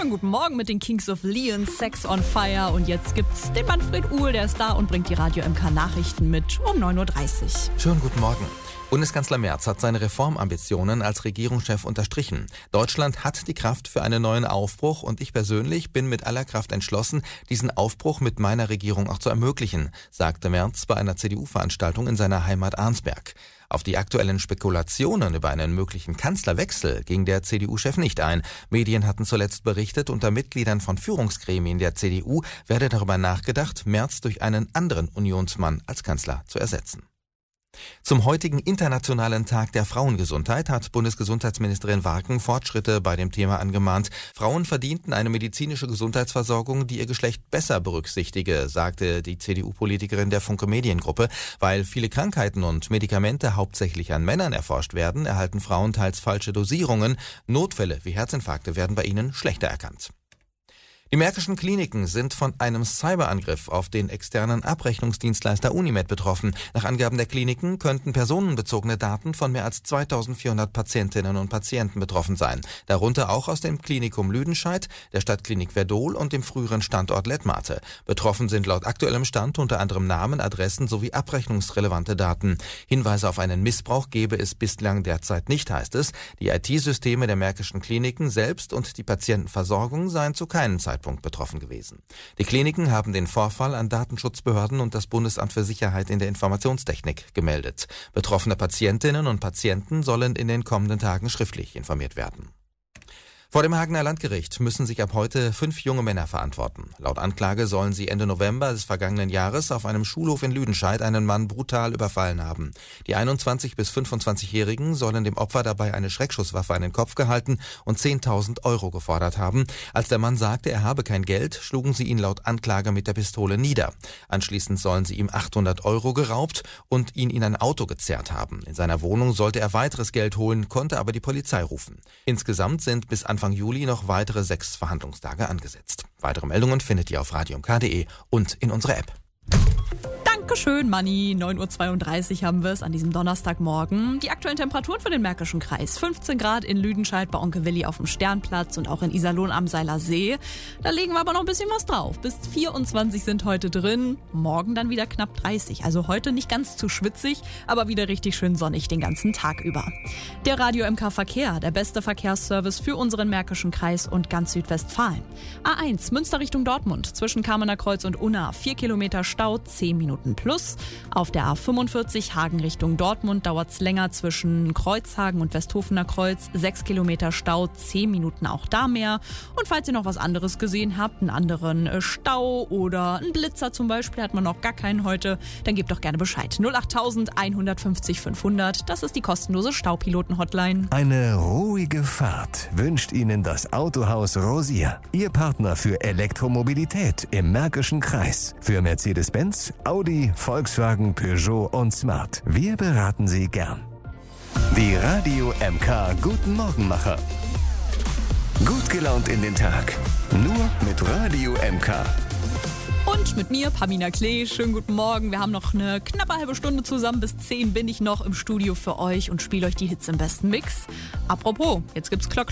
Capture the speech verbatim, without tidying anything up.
Schönen guten Morgen mit den Kings of Leon, Sex on Fire. Und jetzt gibt's den Manfred Uhl, der ist da und bringt die Radio M K Nachrichten mit um neun Uhr dreißig. Schönen guten Morgen. Bundeskanzler Merz hat seine Reformambitionen als Regierungschef unterstrichen. Deutschland hat die Kraft für einen neuen Aufbruch und ich persönlich bin mit aller Kraft entschlossen, diesen Aufbruch mit meiner Regierung auch zu ermöglichen, sagte Merz bei einer C D U-Veranstaltung in seiner Heimat Arnsberg. Auf die aktuellen Spekulationen über einen möglichen Kanzlerwechsel ging der C D U-Chef nicht ein. Medien hatten zuletzt berichtet, unter Mitgliedern von Führungsgremien der C D U werde darüber nachgedacht, Merz durch einen anderen Unionsmann als Kanzler zu ersetzen. Zum heutigen Internationalen Tag der Frauengesundheit hat Bundesgesundheitsministerin Warken Fortschritte bei dem Thema angemahnt. Frauen verdienten eine medizinische Gesundheitsversorgung, die ihr Geschlecht besser berücksichtige, sagte die C D U-Politikerin der Funke Mediengruppe. Weil viele Krankheiten und Medikamente hauptsächlich an Männern erforscht werden, erhalten Frauen teils falsche Dosierungen. Notfälle wie Herzinfarkte werden bei ihnen schlechter erkannt. Die Märkischen Kliniken sind von einem Cyberangriff auf den externen Abrechnungsdienstleister Unimed betroffen. Nach Angaben der Kliniken könnten personenbezogene Daten von mehr als zweitausendvierhundert Patientinnen und Patienten betroffen sein. Darunter auch aus dem Klinikum Lüdenscheid, der Stadtklinik Verdol und dem früheren Standort Lettmate. Betroffen sind laut aktuellem Stand unter anderem Namen, Adressen sowie abrechnungsrelevante Daten. Hinweise auf einen Missbrauch gebe es bislang derzeit nicht, heißt es. Die I T-Systeme der Märkischen Kliniken selbst und die Patientenversorgung seien zu keinem Zeitpunkt betroffen gewesen. Die Kliniken haben den Vorfall an Datenschutzbehörden und das Bundesamt für Sicherheit in der Informationstechnik gemeldet. Betroffene Patientinnen und Patienten sollen in den kommenden Tagen schriftlich informiert werden. Vor dem Hagener Landgericht müssen sich ab heute fünf junge Männer verantworten. Laut Anklage sollen sie Ende November des vergangenen Jahres auf einem Schulhof in Lüdenscheid einen Mann brutal überfallen haben. Die einundzwanzig- bis fünfundzwanzigjährigen sollen dem Opfer dabei eine Schreckschusswaffe an den Kopf gehalten und zehntausend Euro gefordert haben. Als der Mann sagte, er habe kein Geld, schlugen sie ihn laut Anklage mit der Pistole nieder. Anschließend sollen sie ihm achthundert Euro geraubt und ihn in ein Auto gezerrt haben. In seiner Wohnung sollte er weiteres Geld holen, konnte aber die Polizei rufen. Insgesamt sind bis Anfang Juli noch weitere sechs Verhandlungstage angesetzt. Weitere Meldungen findet ihr auf radio m k punkt d e und in unserer App. Dankeschön, Manni. neun Uhr zweiunddreißig haben wir es an diesem Donnerstagmorgen. Die aktuellen Temperaturen für den Märkischen Kreis. fünfzehn Grad in Lüdenscheid bei Onkel Willi auf dem Sternplatz und auch in Iserlohn am Seiler See. Da legen wir aber noch ein bisschen was drauf. Bis vierundzwanzig sind heute drin. Morgen dann wieder knapp dreißig. Also heute nicht ganz zu schwitzig, aber wieder richtig schön sonnig den ganzen Tag über. Der Radio M K Verkehr, der beste Verkehrsservice für unseren Märkischen Kreis und ganz Südwestfalen. A eins, Münster Richtung Dortmund, zwischen Kamener Kreuz und Unna. vier Kilometer Stau, zehn Minuten plus. Auf der A fünfundvierzig Hagen Richtung Dortmund dauert es länger zwischen Kreuzhagen und Westhofener Kreuz. sechs Kilometer Stau, zehn Minuten auch da mehr. Und falls ihr noch was anderes gesehen habt, einen anderen Stau oder einen Blitzer zum Beispiel, hat man noch gar keinen heute, dann gebt doch gerne Bescheid. null acht einhundertfünfzig fünfhundert, das ist die kostenlose Staupiloten-Hotline. Eine ruhige Fahrt wünscht Ihnen das Autohaus Rosier. Ihr Partner für Elektromobilität im Märkischen Kreis. Für Mercedes-Benz, Audi, Volkswagen, Peugeot und Smart. Wir beraten Sie gern. Die Radio M K Guten Morgenmacher. Gut gelaunt in den Tag. Nur mit Radio M K. Und mit mir, Pamina Klee. Schönen guten Morgen. Wir haben noch eine knappe halbe Stunde zusammen. Bis zehn bin ich noch im Studio für euch und spiele euch die Hits im besten Mix. Apropos, jetzt gibt's Clock